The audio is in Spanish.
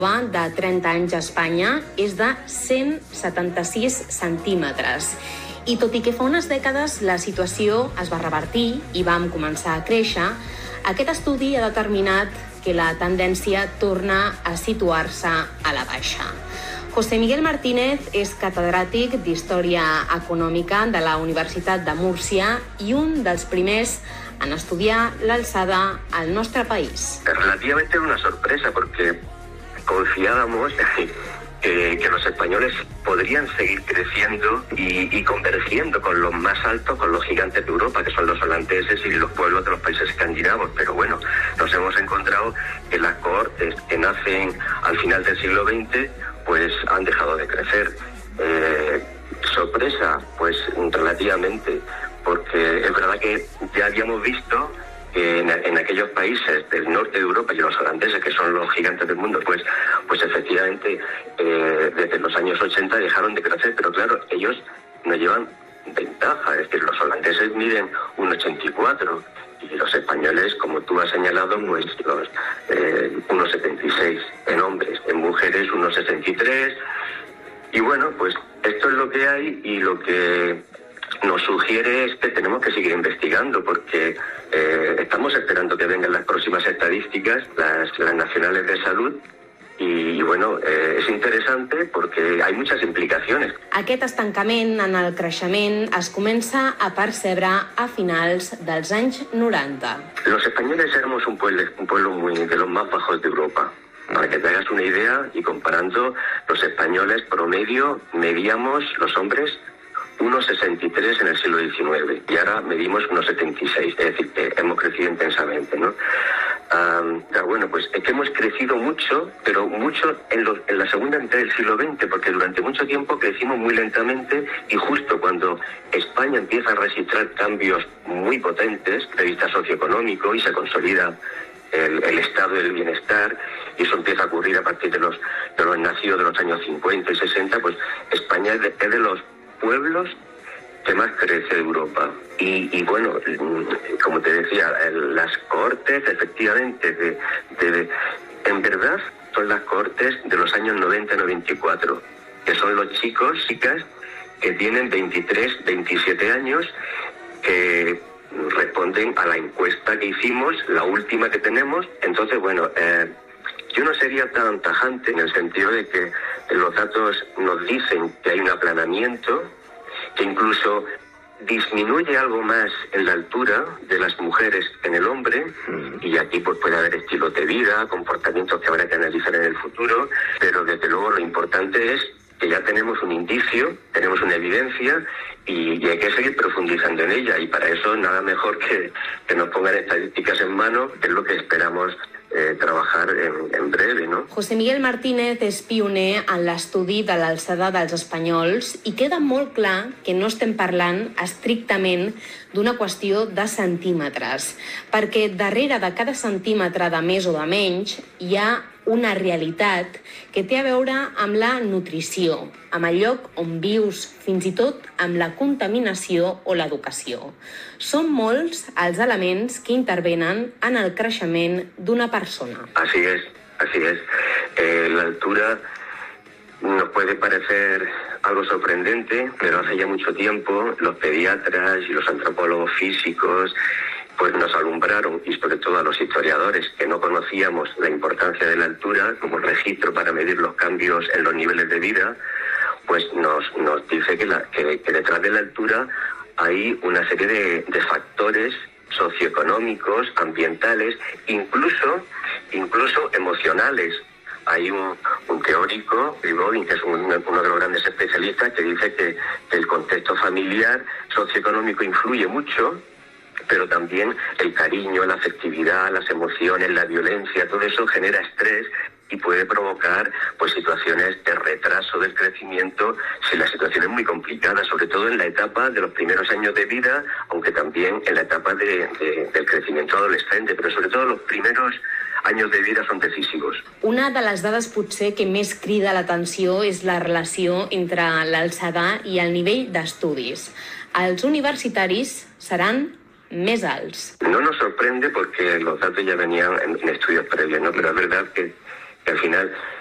de 30 anys a Espanya és de 176 centímetres. I tot i que fa unes dècades la situació es va revertir i vam començar a créixer, aquest estudi ha determinat que la tendència torna a situar-se a la baixa. José Miguel Martínez és catedràtic d'Història Econòmica de la Universitat de Múrcia i un dels primers en estudiar l'alçada al nostre país. Relativamente una sorpresa porque confiábamos que los españoles podrían seguir creciendo y convergiendo con los más altos, con los gigantes de Europa, que son los holandeses y los pueblos de los países escandinavos. Pero bueno, nos hemos encontrado que las cohortes que nacen al final del siglo XX pues han dejado de crecer. Sorpresa, pues relativamente, porque es verdad que ya habíamos visto que en aquellos países del norte de Europa y los holandeses, que son los gigantes del mundo, pues efectivamente desde los años 80 dejaron de crecer, pero claro, ellos no llevan ventaja, es decir, los holandeses miden 1,84 y los españoles, como tú has señalado, pues 1,76 en hombres, en mujeres 1,63, y bueno, pues esto es lo que hay y lo que nos sugiere es que tenemos que seguir investigando porque estamos esperando que vengan las próximas estadísticas, las nacionales de salud, i bueno, és interessant perquè hay muchas implicaciones. Aquest estancament en el creixement es comença a percebre a finals dels anys 90. Los españoles éramos un pueblo muy de los más bajos de Europa. Para que te hagas una idea, y comparando, los españoles promedio medíamos, los hombres, 1,63 en el siglo XIX y ahora medimos 1,76, es decir, que hemos crecido intensamente, ¿no? Bueno, pues es que hemos crecido mucho, pero mucho en la segunda mitad del siglo XX, porque durante mucho tiempo crecimos muy lentamente y justo cuando España empieza a registrar cambios muy potentes de vista socioeconómico y se consolida el estado del bienestar, y eso empieza a ocurrir a partir de los nacidos de los años 50 y 60, pues España es de los pueblos que más crece de Europa. Y bueno, como te decía, las cohortes, efectivamente, en verdad son las cohortes de los años 90-94, que son los chicos, chicas, que tienen 23, 27 años, que responden a la encuesta que hicimos, la última que tenemos. Entonces, bueno, yo no sería tan tajante en el sentido de que los datos nos dicen que hay un aplanamiento, que incluso disminuye algo más en la altura de las mujeres que en el hombre, y aquí pues puede haber estilos de vida, comportamientos que habrá que analizar en el futuro, pero desde luego lo importante es que ya tenemos un indicio, tenemos una evidencia y hay que seguir profundizando en ella, y para eso nada mejor que nos pongan estadísticas en mano, que es lo que esperamos treballar en breve, no? José Miguel Martínez és pioner en l'estudi de l'alçada dels espanyols i queda molt clar que no estem parlant estrictament d'una qüestió de centímetres, perquè darrere de cada centímetre de més o de menys hi ha una realitat que té a veure amb la nutrició, amb el lloc on vius, fins i tot amb la contaminació o l'educació. Són molts els elements que intervenen en el creixement d'una persona. Así es. La altura nos puede parecer algo sorprendente, pero hace ya mucho tiempo los pediatras y los antropólogos físicos pues nos alumbraron, y sobre todo a los historiadores que no conocíamos la importancia de la altura como registro para medir los cambios en los niveles de vida, pues nos dice que detrás de la altura hay una serie de factores socioeconómicos, ambientales, incluso emocionales. Hay un teórico, Ribovin, que es uno de los grandes especialistas, que dice que el contexto familiar socioeconómico influye mucho, pero también el cariño, la afectividad, las emociones, la violencia, todo eso genera estrés y puede provocar pues situaciones de retraso del crecimiento si la situación es muy complicada, sobre todo en la etapa de los primeros años de vida, aunque también en la etapa del crecimiento adolescente, pero sobre todo los primeros anys de vida són decisius. Una de les dades potser que més crida l'atenció és la relació entre l'alçada i el nivell d'estudis. Els universitaris seran més alts. No nos sorprende porque los datos ya venían en estudios previos, ¿no? Pero es verdad que al final